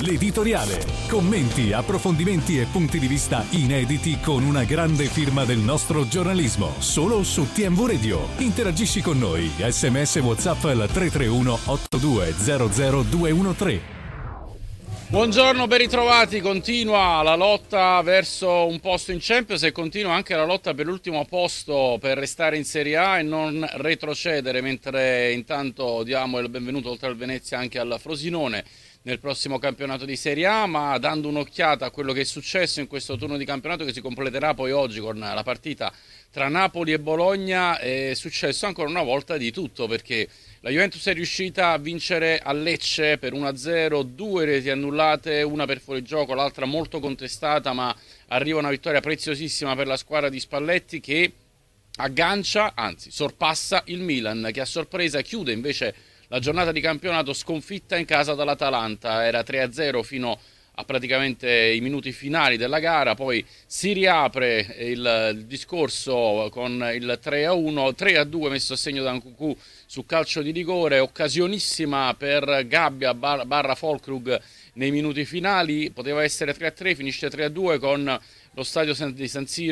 L'editoriale. Commenti, approfondimenti e punti di vista inediti con una grande firma del nostro giornalismo. Solo su TMV Radio. Interagisci con noi. SMS WhatsApp al 331 8200 213. Buongiorno, ben ritrovati. Continua la lotta verso un posto in Champions e continua anche la lotta per l'ultimo posto per restare in Serie A e non retrocedere, mentre intanto diamo il benvenuto oltre al Venezia anche al Frosinone nel prossimo campionato di Serie A, ma dando un'occhiata a quello che è successo in questo turno di campionato che si completerà poi oggi con la partita tra Napoli e Bologna, è successo ancora una volta di tutto, perché la Juventus è riuscita a vincere a Lecce per 1-0, 2 reti annullate, una per fuorigioco, l'altra molto contestata, ma arriva una vittoria preziosissima per la squadra di Spalletti che aggancia, anzi sorpassa il Milan, che a sorpresa chiude invece la giornata di campionato sconfitta in casa dall'Atalanta. Era 3-0 fino a praticamente i minuti finali della gara, poi si riapre il discorso con il 3-1, 3-2 messo a segno da Nkunku su calcio di rigore, occasionissima per Gabbia barra Folkrug nei minuti finali, poteva essere 3-3, finisce 3-2 con lo stadio di San Siro